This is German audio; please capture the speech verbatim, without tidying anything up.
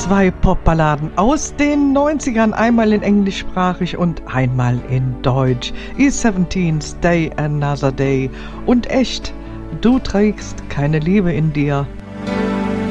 zwei Popballaden aus den neunzigern, einmal in englischsprachig und einmal in Deutsch. E siebzehn, Stay Another Day und echt, du trägst keine Liebe in dir.